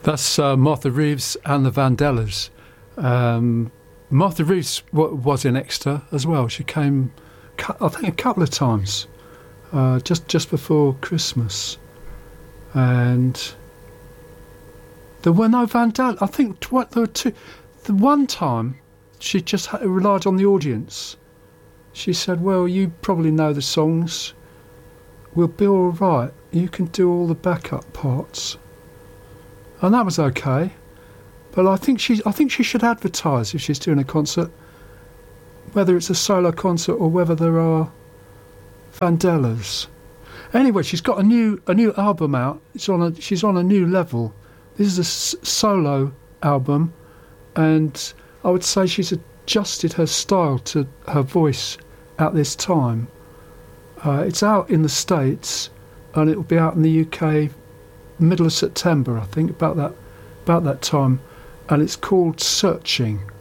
That's Martha Reeves and the Vandellas. Martha Reeves was in Exeter as well. She came, I think, a couple of times, just before Christmas. And there were no Vandellas. I think there were two. The one time she just relied on the audience. She said, well, you probably know the songs. We'll be all right. You can do all the backup parts. And that was okay. But I think she should advertise if she's doing a concert, whether it's a solo concert or whether there are Vandellas. Anyway, she's got a new album out. She's on a new level. This is a solo album, and I would say she's adjusted her style to her voice at this time. It's out in the States, and it will be out in the UK middle of September, I think, about that time, and it's called Searching.